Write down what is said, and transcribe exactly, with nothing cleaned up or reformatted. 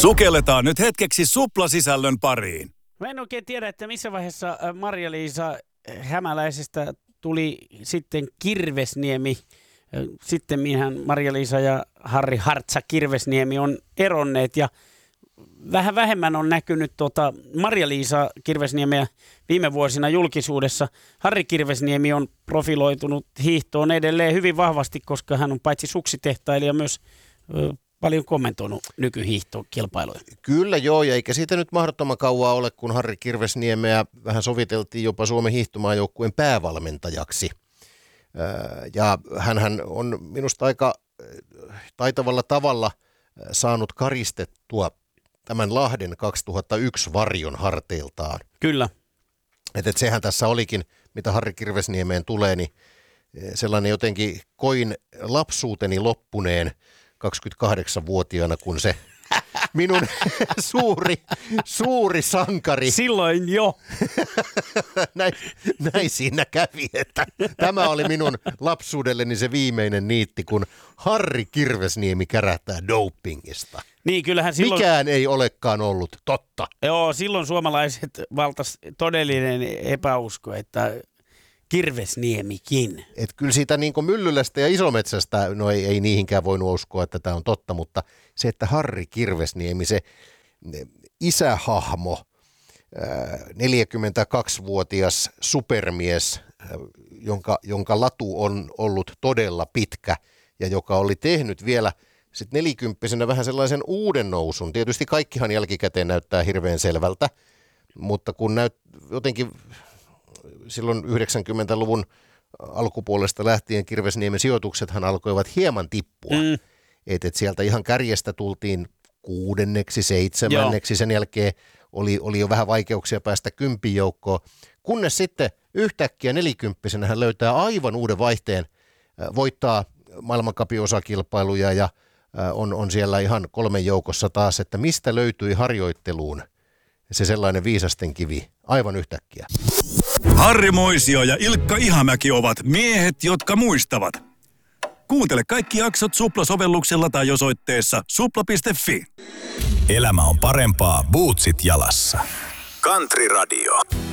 Sukelletaan nyt hetkeksi suplasisällön pariin. Mä en oikein tiedä, että missä vaiheessa Marja-Liisa Hämäläisestä tuli sitten Kirvesniemi. Sitten minhän Marja-Liisa ja Harri Hartsa Kirvesniemi on eronneet ja vähän vähemmän on näkynyt tuota Marja-Liisa Kirvesniemeä viime vuosina julkisuudessa. Harri Kirvesniemi on profiloitunut hiihtoon edelleen hyvin vahvasti, koska hän on paitsi suksitehtailija myös ö, paljon kommentoinut nykyhiihtokilpailuja. Kyllä joo, ja eikä siitä nyt mahdottoman kauaa ole, kun Harri Kirvesniemeä vähän soviteltiin jopa Suomen hiihtomaajoukkueen päävalmentajaksi. Ja hänhän on minusta aika taitavalla tavalla saanut karistettua tämän Lahden kaksituhattayksi varjon harteiltaan. Kyllä. Että et sehän tässä olikin, mitä Harri Kirvesniemeen tulee, niin sellainen jotenkin koin lapsuuteni loppuneen kaksikymmentäkahdeksanvuotiaana, kun se minun suuri, suuri sankari. Silloin jo. näin, näin siinä kävi, että tämä oli minun lapsuudelleni se viimeinen niitti, kun Harri Kirvesniemi kärähtää dopingista. Niin, kyllähän silloin... Mikään ei olekaan ollut totta. Joo, silloin suomalaiset valtas todellinen epäusko, että Kirvesniemikin. Et kyllä siitä niin kuin Myllylästä ja Isometsästä, no ei, ei niihinkään voinut uskoa, että tämä on totta, mutta se, että Harri Kirvesniemi, se isähahmo, neljäkymmentäkaksivuotias supermies, jonka, jonka latu on ollut todella pitkä ja joka oli tehnyt vielä sitten nelikymppisenä vähän sellaisen uuden nousun. Tietysti kaikkihan jälkikäteen näyttää hirveän selvältä, mutta kun näyt, jotenkin silloin yhdeksänkymmentäluvun alkupuolesta lähtien Kirvesniemen sijoituksethan alkoivat hieman tippua. Mm. Että et sieltä ihan kärjestä tultiin kuudenneksi, seitsemänneksi, Joo. sen jälkeen oli, oli jo vähän vaikeuksia päästä kympin joukkoon. Kunnes sitten yhtäkkiä nelikymppisenä hän löytää aivan uuden vaihteen, voittaa maailmancupin osakilpailuja ja on, on siellä ihan kolmen joukossa taas, että mistä löytyi harjoitteluun se sellainen viisasten kivi aivan yhtäkkiä. Harri Moisio ja Ilkka Ihamäki ovat miehet, jotka muistavat. Kuuntele kaikki jaksot Supla-sovelluksella tai osoitteessa supla piste fi. Elämä on parempaa bootsit jalassa. Country Radio.